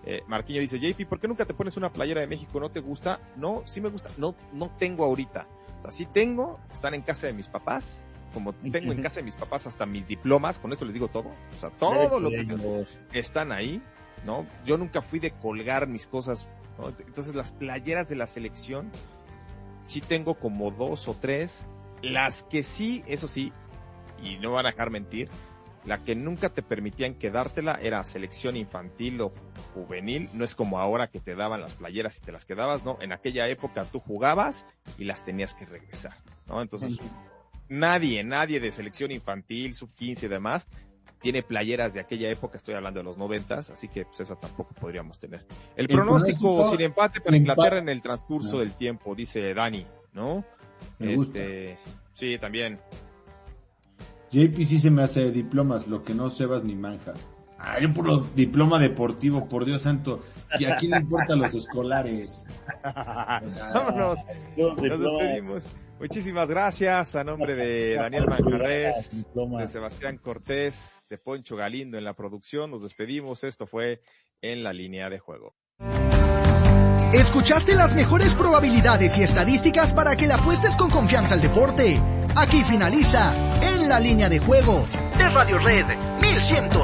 Marquinho dice, JP, ¿por qué nunca te pones una playera de México? ¿No te gusta? No, sí me gusta. No tengo ahorita. O sea, sí tengo, están en casa de mis papás. Como tengo en casa de mis papás hasta mis diplomas, con eso les digo todo. O sea, todo lo que tengo están ahí, ¿no? Yo nunca fui de colgar mis cosas, ¿no? Entonces las playeras de la selección, sí tengo como 2 o 3. Las que sí, eso sí, y no van a dejar mentir, la que nunca te permitían quedártela era selección infantil o juvenil. No es como ahora que te daban las playeras y te las quedabas, ¿no? En aquella época tú jugabas y las tenías que regresar, ¿no? Entonces, nadie de selección infantil, sub-15 y demás, tiene playeras de aquella época. Estoy hablando de los 90s, así que pues esa tampoco podríamos tener. El pronóstico sin empate para Inglaterra en el transcurso del tiempo, dice Dani, ¿no? Sí, también. JP sí se me hace diplomas, lo que no Sebas ni Manja. Yo puro diploma deportivo, por Dios santo. ¿Y a quién le importan los escolares? Vámonos, nos despedimos. Muchísimas gracias a nombre de Daniel Manjarres, de Sebastián Cortés, de Poncho Galindo en la producción. Nos despedimos. Esto fue En la Línea de Juego. Escuchaste las mejores probabilidades y estadísticas para que le apuestes con confianza al deporte. Aquí finaliza En la Línea de Juego de Radio Red 1100.